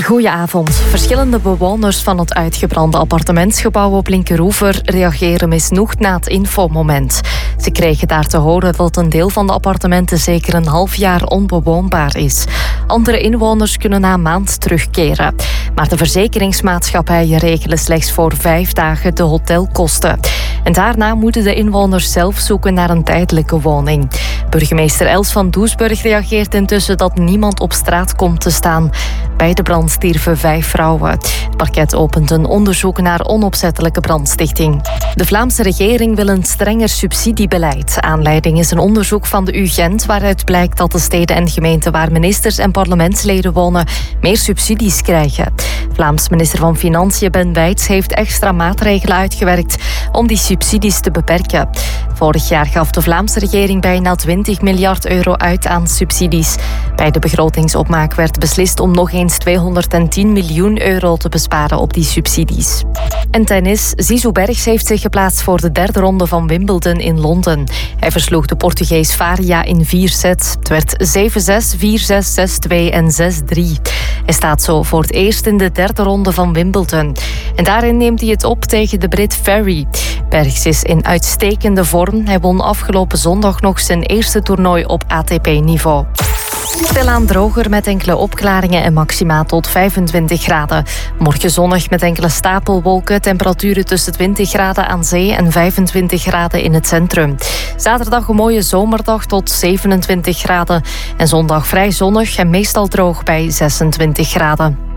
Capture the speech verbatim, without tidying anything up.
Goedenavond. Verschillende bewoners van het uitgebrande appartementsgebouw op Linkeroever reageren misnoegd na het infomoment. Ze kregen daar te horen dat een deel van de appartementen zeker een half jaar onbewoonbaar is. Andere inwoners kunnen na een maand terugkeren. Maar de verzekeringsmaatschappijen regelen slechts voor vijf dagen de hotelkosten. En daarna moeten de inwoners zelf zoeken naar een tijdelijke woning. Burgemeester Els van Doesburg reageert intussen dat niemand op straat komt te staan. Bij de brand stierven vijf vrouwen. Het parket opent een onderzoek naar onopzettelijke brandstichting. De Vlaamse regering wil een strenger subsidiebeleid. Aanleiding is een onderzoek van de U Gent waaruit blijkt dat de steden en gemeenten waar ministers en parlementsleden wonen meer subsidies krijgen. Vlaams minister van Financiën Ben Wijts heeft extra maatregelen uitgewerkt om die subsidies te beperken. Vorig jaar gaf de Vlaamse regering bijna twintig miljard euro uit aan subsidies. Bij de begrotingsopmaak werd beslist om nog eens tweehonderdtien miljoen euro te besparen op die subsidies. En tennis. Zizou Bergs heeft zich geplaatst voor de derde ronde van Wimbledon in Londen. Hij versloeg de Portugees Faria in vier sets. Het werd zeven zes, vier zes, zes twee en zes drie. Hij staat zo voor het eerst in de derde ronde van Wimbledon. En daarin neemt hij het op tegen de Brit Ferry. Bergs is in uitstekende vorm. Hij won afgelopen zondag nog zijn eerste toernooi op A T P-niveau. Stilaan droger met enkele opklaringen en maxima tot vijfentwintig graden. Morgen zonnig met enkele stapelwolken. Temperaturen tussen twintig graden aan zee en vijfentwintig graden in het centrum. Zaterdag een mooie zomerdag tot zevenentwintig graden. En zondag vrij zonnig en meestal droog bij zesentwintig graden.